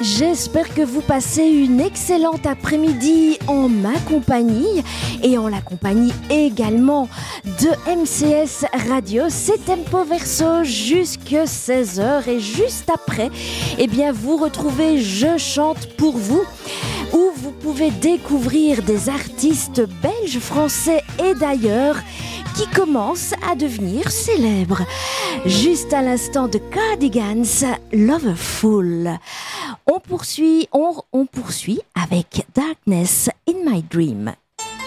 J'espère que vous passez une excellente après-midi en ma compagnie et en la compagnie également de MCS Radio. C'est Tempo Verso jusqu'à 16h et juste après, vous retrouvez Je chante pour vous, où vous pouvez découvrir des artistes belges, français et d'ailleurs qui commencent à devenir célèbres. Juste à l'instant de Cardigans, Loverful. On poursuit avec Darkness in My Dream.